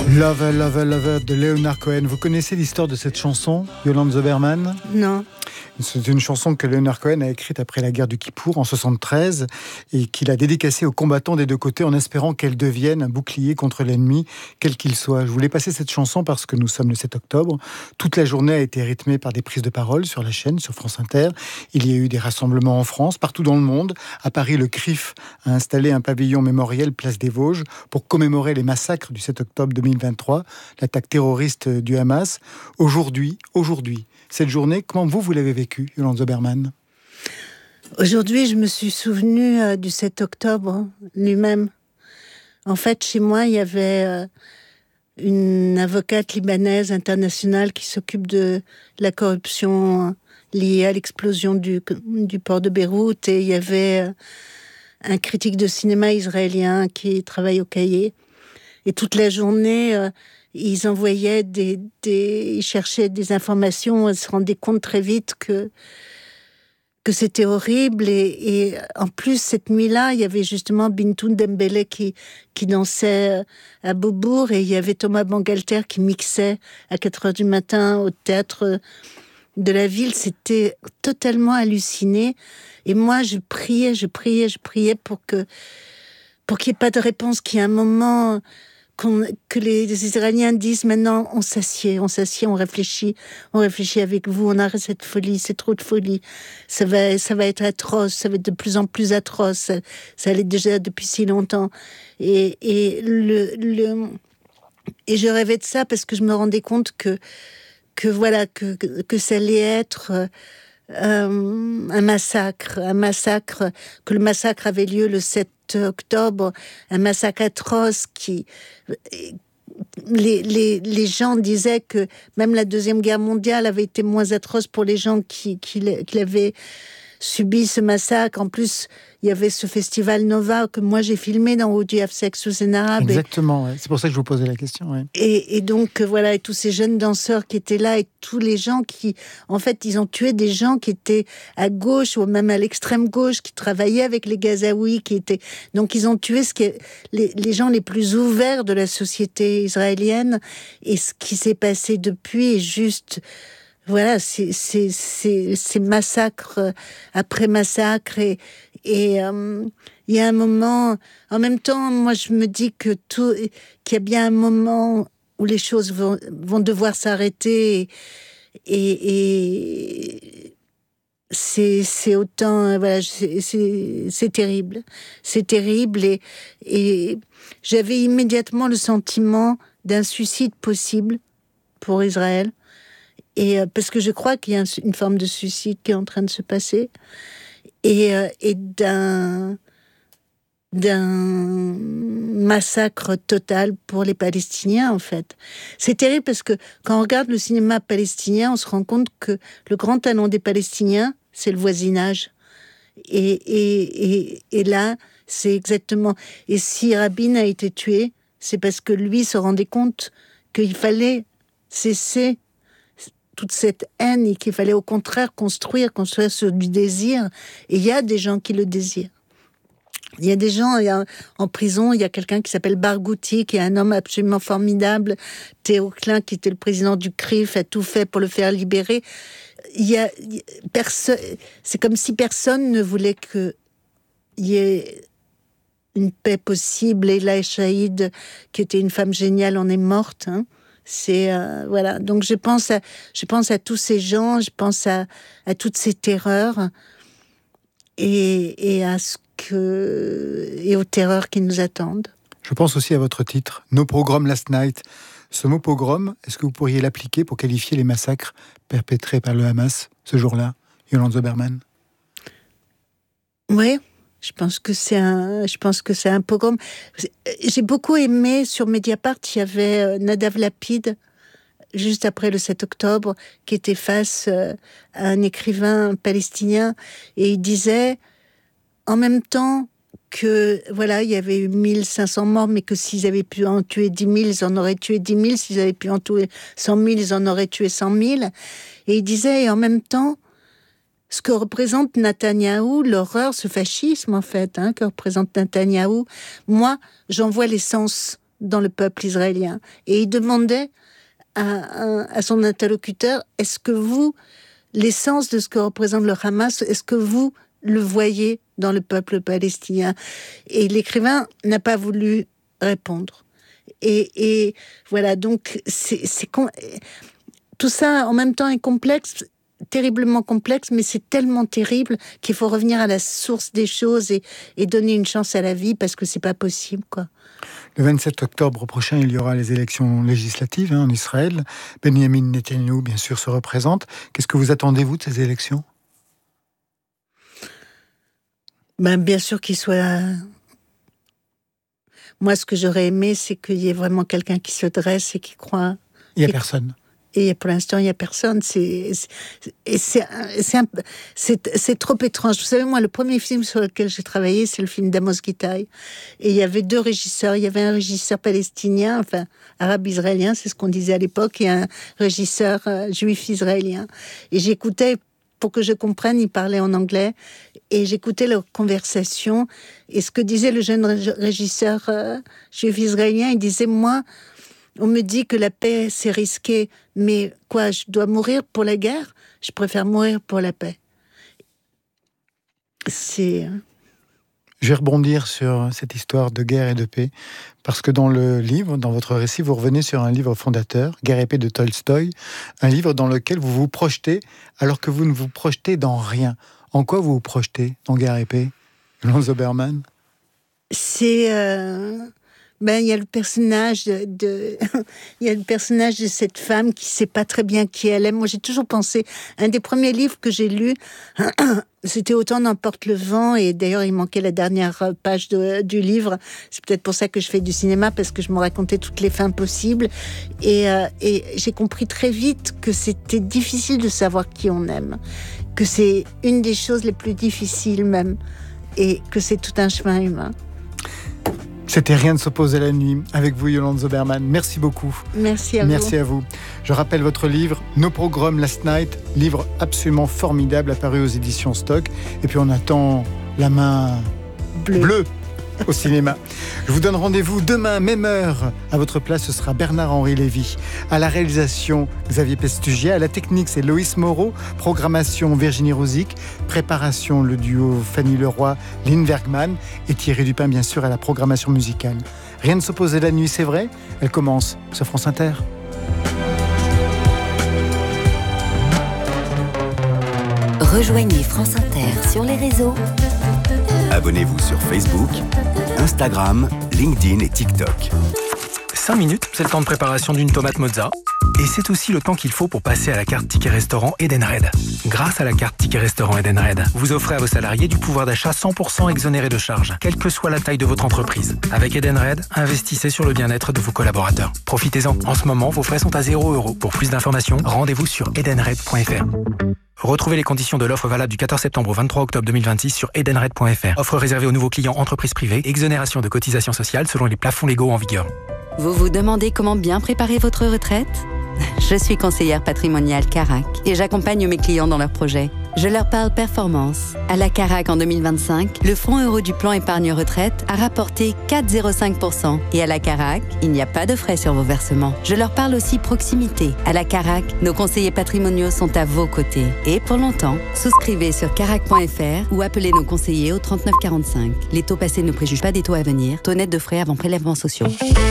Lover, Lover, Lover de Leonard Cohen. Vous connaissez l'histoire de cette chanson, Yolande Zoberman ? Non. C'est une chanson que Leonard Cohen a écrite après la guerre du Kippour en 1973 et qu'il a dédicacée aux combattants des deux côtés en espérant qu'elle devienne un bouclier contre l'ennemi, quel qu'il soit. Je voulais passer cette chanson parce que nous sommes le 7 octobre. Toute la journée a été rythmée par des prises de parole sur la chaîne, sur France Inter. Il y a eu des rassemblements en France, partout dans le monde. À Paris, le CRIF a installé un pavillon mémoriel place des Vosges pour commémorer les massacres du 7 octobre 2023, l'attaque terroriste du Hamas. Aujourd'hui, cette journée, comment vous l'avez vécue, Yolande Zoberman ? Aujourd'hui, je me suis souvenue du 7 octobre lui-même. En fait, chez moi, il y avait une avocate libanaise internationale qui s'occupe de la corruption liée à l'explosion du port de Beyrouth. Et il y avait un critique de cinéma israélien qui travaille au Cahier. Et toute la journée... ils envoyaient ils cherchaient des informations, ils se rendaient compte très vite que c'était horrible. Et en plus, cette nuit-là, il y avait justement Bintou Dembélé qui dansait à Beaubourg, et il y avait Thomas Bangalter qui mixait à 4h du matin au théâtre de la ville. C'était totalement halluciné. Et moi, je priais pour qu'il n'y ait pas de réponse, qu'il y ait un moment... que les Israéliens disent maintenant on s'assied, on réfléchit avec vous, on arrête cette folie, c'est trop de folie, ça va être atroce, ça va être de plus en plus atroce, ça l'est déjà depuis si longtemps, et je rêvais de ça parce que je me rendais compte que ça allait être un massacre, que le massacre avait lieu le 7 octobre, un massacre atroce qui... Les gens disaient que même la Deuxième Guerre mondiale avait été moins atroce pour les gens qui avaient subi ce massacre. En plus, il y avait ce festival Nova que moi j'ai filmé dans Would You Have Sex with an Arab. Exactement, ouais. C'est pour ça que je vous posais la question. Ouais. Et donc, voilà, et tous ces jeunes danseurs qui étaient là, et tous les gens qui... En fait, ils ont tué des gens qui étaient à gauche, ou même à l'extrême gauche, qui travaillaient avec les Gazaouis, qui étaient... Donc, ils ont tué les gens les plus ouverts de la société israélienne. Et ce qui s'est passé depuis est juste... Voilà, c'est massacre après massacre, et il y a un moment, en même temps, moi je me dis qu'il y a bien un moment où les choses vont devoir s'arrêter, et c'est autant, voilà, c'est terrible, et j'avais immédiatement le sentiment d'un suicide possible pour Israël. Et parce que je crois qu'il y a une forme de suicide qui est en train de se passer, et d'un massacre total pour les Palestiniens, en fait. C'est terrible parce que quand on regarde le cinéma palestinien, on se rend compte que le grand talent des Palestiniens, c'est le voisinage. Et là, c'est exactement... Et si Rabin a été tué, c'est parce que lui se rendait compte qu'il fallait cesser toute cette haine, et qu'il fallait au contraire construire sur du désir. Et il y a des gens qui le désirent. Il y a des gens, en prison, il y a quelqu'un qui s'appelle Barghouti, qui est un homme absolument formidable. Théo Klein, qui était le président du CRIF, a tout fait pour le faire libérer. C'est comme si personne ne voulait qu'il y ait une paix possible. Et Leila Chaïd, qui était une femme géniale, en est morte, hein. C'est voilà. Donc je pense à tous ces gens, je pense à toutes ces terreurs, et aux terreurs qui nous attendent. Je pense aussi à votre titre, No Pogrom Last Night. Ce mot pogrom, est-ce que vous pourriez l'appliquer pour qualifier les massacres perpétrés par le Hamas ce jour-là, Yolande Zoberman ? Oui. Je pense que c'est un pogrom. J'ai beaucoup aimé, sur Mediapart, il y avait Nadav Lapid, juste après le 7 octobre, qui était face à un écrivain palestinien, et il disait, en même temps que, voilà, il y avait eu 1500 morts, mais que s'ils avaient pu en tuer 10 000, ils en auraient tué 10 000, s'ils avaient pu en tuer 100 000, ils en auraient tué 100 000, et il disait, et en même temps, ce que représente Netanyahou, l'horreur, ce fascisme en fait, que représente Netanyahou, moi, j'en vois l'essence dans le peuple israélien. Et il demandait à son interlocuteur, est-ce que vous, l'essence de ce que représente le Hamas, est-ce que vous le voyez dans le peuple palestinien? Et l'écrivain n'a pas voulu répondre. Et voilà, donc tout ça en même temps est complexe, terriblement complexe, mais c'est tellement terrible qu'il faut revenir à la source des choses et donner une chance à la vie, parce que c'est pas possible, quoi. Le 27 octobre prochain, il y aura les élections législatives en Israël. Benjamin Netanyahou, bien sûr, se représente. Qu'est-ce que vous attendez, vous, de ces élections ? Bien sûr qu'il soit... Moi, ce que j'aurais aimé, c'est qu'il y ait vraiment quelqu'un qui se dresse et qui croit... Il n'y a personne. Et pour l'instant, il n'y a personne. C'est trop étrange. Vous savez, moi, le premier film sur lequel j'ai travaillé, c'est le film d'Amos Gitaï. Et il y avait 2 régisseurs. Il y avait un régisseur palestinien, enfin, arabe-israélien, c'est ce qu'on disait à l'époque, et un régisseur juif israélien. Et j'écoutais, pour que je comprenne, ils parlaient en anglais. Et j'écoutais leur conversation. Et ce que disait le jeune régisseur juif israélien, il disait, moi... On me dit que la paix, c'est risqué, mais quoi, je dois mourir pour la guerre ? Je préfère mourir pour la paix. Je vais rebondir sur cette histoire de guerre et de paix, parce que dans le livre, dans votre récit, vous revenez sur un livre fondateur, Guerre et paix de Tolstoï, un livre dans lequel vous vous projetez, alors que vous ne vous projetez dans rien. En quoi vous vous projetez dans Guerre et paix, Yolande Zoberman ? Il y a le personnage il y a le personnage de cette femme qui sait pas très bien qui elle est. Moi, j'ai toujours pensé, un des premiers livres que j'ai lus, c'était Autant n'emporte le vent, et d'ailleurs, il manquait la dernière page du livre. C'est peut-être pour ça que je fais du cinéma, parce que je me racontais toutes les fins possibles. Et j'ai compris très vite que c'était difficile de savoir qui on aime, que c'est une des choses les plus difficiles même, et que c'est tout un chemin humain. C'était Rien ne s'oppose à la nuit, avec vous, Yolande Zoberman. Merci beaucoup. Merci à vous. Merci à vous. Je rappelle votre livre, Nos pogroms last night, livre absolument formidable, apparu aux éditions Stock. Et puis on attend La main bleue au cinéma. Je vous donne rendez-vous demain, même heure. À votre place, ce sera Bernard-Henri Lévy. À la réalisation, Xavier Pestugia. À la technique, c'est Loïs Moreau. Programmation, Virginie Rosic. Préparation, le duo Fanny Leroy, Lynn Bergman. Et Thierry Dupin, bien sûr, à la programmation musicale. Rien ne s'oppose à la nuit, c'est vrai. Elle commence sur France Inter. Rejoignez France Inter sur les réseaux. Abonnez-vous sur Facebook, Instagram, LinkedIn et TikTok. 5 minutes, c'est le temps de préparation d'une tomate mozza. Et c'est aussi le temps qu'il faut pour passer à la carte Ticket Restaurant Edenred. Grâce à la carte Ticket Restaurant Edenred, vous offrez à vos salariés du pouvoir d'achat 100% exonéré de charges, quelle que soit la taille de votre entreprise. Avec Edenred, investissez sur le bien-être de vos collaborateurs. Profitez-en. En ce moment, vos frais sont à 0 €. Pour plus d'informations, rendez-vous sur edenred.fr. Retrouvez les conditions de l'offre valable du 14 septembre au 23 octobre 2026 sur edenred.fr. Offre réservée aux nouveaux clients entreprises privées. Exonération de cotisations sociales selon les plafonds légaux en vigueur. Vous vous demandez comment bien préparer votre retraite ? Je suis conseillère patrimoniale Carac et j'accompagne mes clients dans leurs projets. Je leur parle performance. À la Carac en 2025, le fonds euro du plan épargne retraite a rapporté 4,05%. Et à la Carac, il n'y a pas de frais sur vos versements. Je leur parle aussi proximité. À la Carac, nos conseillers patrimoniaux sont à vos côtés. Et pour longtemps, souscrivez sur carac.fr ou appelez nos conseillers au 39 45. Les taux passés ne préjugent pas des taux à venir. Taux net de frais avant prélèvements sociaux.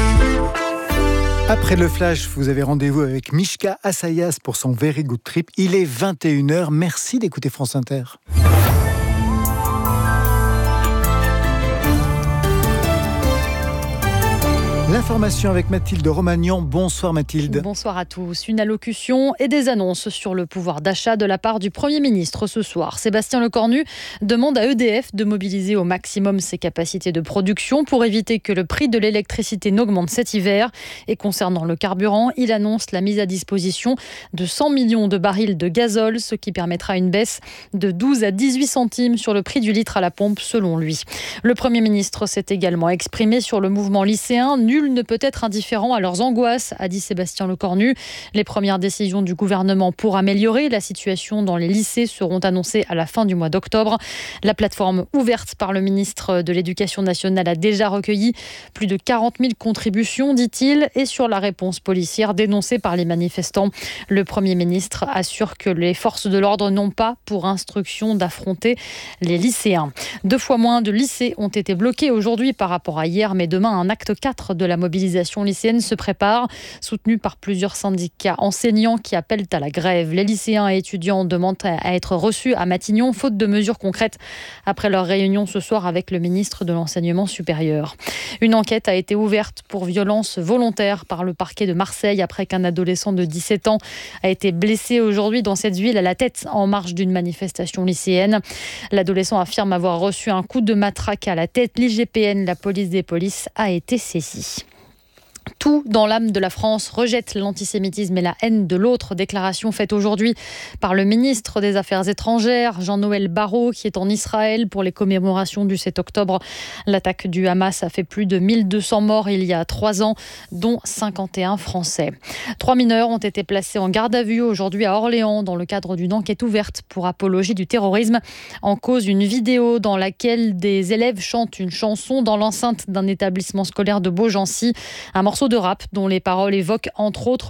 Après le flash, vous avez rendez-vous avec Mishka Assayas pour son Very Good Trip. Il est 21h. Merci d'écouter France Inter. L'information avec Mathilde Romagnan. Bonsoir Mathilde. Bonsoir à tous. Une allocution et des annonces sur le pouvoir d'achat de la part du Premier ministre ce soir. Sébastien Lecornu demande à EDF de mobiliser au maximum ses capacités de production pour éviter que le prix de l'électricité n'augmente cet hiver. Et concernant le carburant, il annonce la mise à disposition de 100 millions de barils de gazole, ce qui permettra une baisse de 12 à 18 centimes sur le prix du litre à la pompe selon lui. Le Premier ministre s'est également exprimé sur le mouvement lycéen. Nul Nul ne peut être indifférent à leurs angoisses, a dit Sébastien Lecornu. Les premières décisions du gouvernement pour améliorer la situation dans les lycées seront annoncées à la fin du mois d'octobre. La plateforme ouverte par le ministre de l'Éducation nationale a déjà recueilli plus de 40 000 contributions, dit-il, et sur la réponse policière dénoncée par les manifestants. Le Premier ministre assure que les forces de l'ordre n'ont pas pour instruction d'affronter les lycéens. 2 fois moins de lycées ont été bloqués aujourd'hui par rapport à hier, mais demain, un acte 4 de la mobilisation lycéenne se prépare, soutenu par plusieurs syndicats enseignants qui appellent à la grève. Les lycéens et étudiants demandent à être reçus à Matignon, faute de mesures concrètes, après leur réunion ce soir avec le ministre de l'Enseignement supérieur. Une enquête a été ouverte pour violence volontaire par le parquet de Marseille après qu'un adolescent de 17 ans a été blessé aujourd'hui dans cette ville à la tête en marge d'une manifestation lycéenne. L'adolescent affirme avoir reçu un coup de matraque à la tête. L'IGPN, la police des polices, a été saisie. Tout dans l'âme de la France rejette l'antisémitisme et la haine de l'autre. Déclaration faite aujourd'hui par le ministre des Affaires étrangères, Jean-Noël Barrot, qui est en Israël pour les commémorations du 7 octobre. L'attaque du Hamas a fait plus de 1200 morts il y a 3 ans, dont 51 Français. 3 mineurs ont été placés en garde à vue aujourd'hui à Orléans dans le cadre d'une enquête ouverte pour apologie du terrorisme. En cause, une vidéo dans laquelle des élèves chantent une chanson dans l'enceinte d'un établissement scolaire de Beaugency. Un morceau de rap dont les paroles évoquent entre autres